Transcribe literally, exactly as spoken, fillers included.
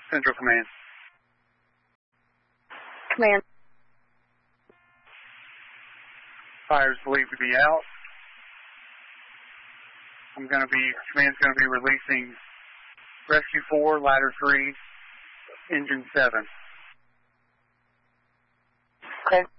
Central Command. Command. Fire is believed to be out. I'm going to be, command's going to be releasing Rescue four, Ladder three, Engine seven. Okay.